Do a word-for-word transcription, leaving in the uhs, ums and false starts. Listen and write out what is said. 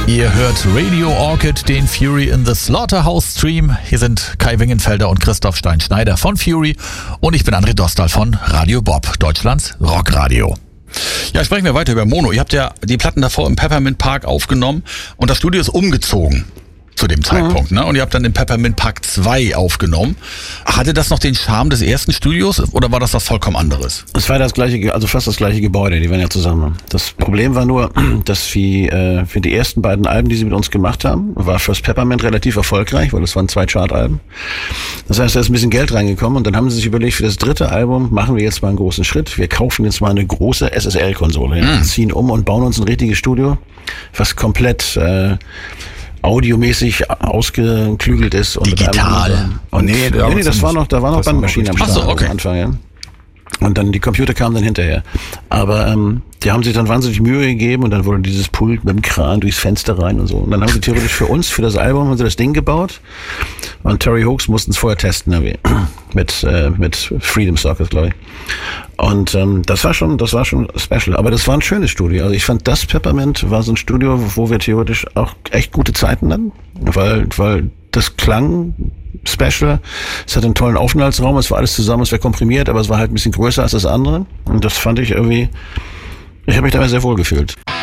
Ihr hört Radio Orchid, den Fury in the Slaughterhouse Stream. Hier sind Kai Wingenfelder und Christoph Stein-Schneider von Fury und ich bin André Dostal von Radio Bob, Deutschlands Rockradio. Ja, sprechen wir weiter über Mono. Ihr habt ja die Platten davor im Peppermint Park aufgenommen und das Studio ist umgezogen zu dem Zeitpunkt, mhm. ne? Und ihr habt dann im Peppermint Park zwei aufgenommen. Hatte das noch den Charme des ersten Studios oder war das was vollkommen anderes? Es war das gleiche, also fast das gleiche Gebäude, die waren ja zusammen. Das Problem war nur, dass wir äh, für die ersten beiden Alben, die sie mit uns gemacht haben, war fürs Peppermint relativ erfolgreich, weil das waren zwei Chart-Alben. Das heißt, da ist ein bisschen Geld reingekommen und dann haben sie sich überlegt, für das dritte Album machen wir jetzt mal einen großen Schritt. Wir kaufen jetzt mal eine große S S L-Konsole, ja, mhm. ziehen um und bauen uns ein richtiges Studio, was komplett äh, audiomäßig ausgeklügelt ist und digital. Mit einem, und nee, ja, nee, nee, das war noch, da war noch Bandmaschinen am Start. Ach so, okay. Am Anfang, ja. Und dann die Computer kamen dann hinterher. Aber ähm, die haben sich dann wahnsinnig Mühe gegeben und dann wurde dieses Pult mit dem Kran durchs Fenster rein und so. Und dann haben sie theoretisch für uns, für das Album, haben sie das Ding gebaut. Und Terry Hawks mussten es vorher testen, irgendwie. mit äh, mit Freedom Sockets, glaube ich. Und ähm, das war schon, das war schon special. Aber das war ein schönes Studio. Also ich fand, das Peppermint war so ein Studio, wo wir theoretisch auch echt gute Zeiten hatten, weil weil das klang special. Es hatte einen tollen Aufenthaltsraum, es war alles zusammen, es war komprimiert, aber es war halt ein bisschen größer als das andere. Und das fand ich irgendwie, ich habe mich dabei sehr wohl gefühlt.